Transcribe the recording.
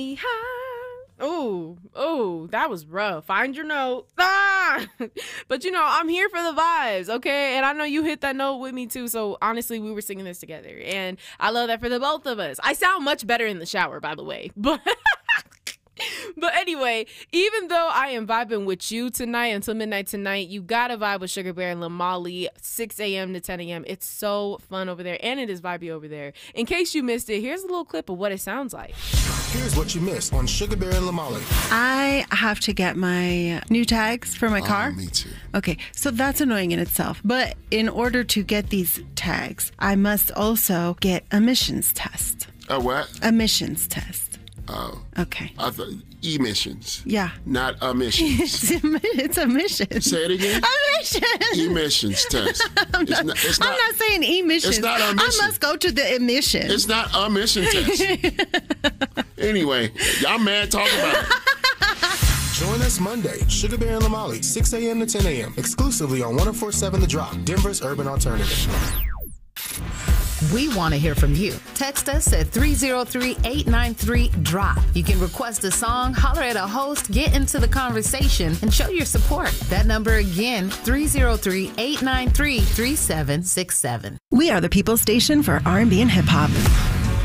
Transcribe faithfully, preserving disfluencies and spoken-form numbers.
Oh, oh, that was rough. Find your note. Ah! But, you know, I'm here for the vibes, okay? And I know you hit that note with me, too. So, honestly, we were singing this together. And I love that for the both of us. I sound much better in the shower, by the way. But... But anyway, even though I am vibing with you tonight until midnight tonight, you gotta vibe with Sugar Bear and Lamali, six a.m. to ten a.m. It's so fun over there, and it is vibey over there. In case you missed it, here's a little clip of what it sounds like. Here's what you missed on Sugar Bear and Lamali. I have to get my new tags for my car. Oh, me too. Okay, so that's annoying in itself. But in order to get these tags, I must also get emissions test. A what? Emissions test. Oh. Okay. I thought emissions. Yeah. Not emissions. it's, it's emissions. Say it again. Emissions. Emissions test. I'm, it's not, not, it's I'm not, not saying emissions. It's not emission. I must go to the emissions. It's not a mission test. Anyway, y'all mad talking about it. Join us Monday, Sugar Bear and Lamali, six a.m. to ten a.m. exclusively on one oh four point seven The Drop, Denver's Urban Alternative. We want to hear from you. Text us at three oh three, eight nine three, D R O P. You can request a song, holler at a host, get into the conversation, and show your support. That number again, three oh three, eight nine three, three seven six seven. We are the People Station for R and B and hip hop.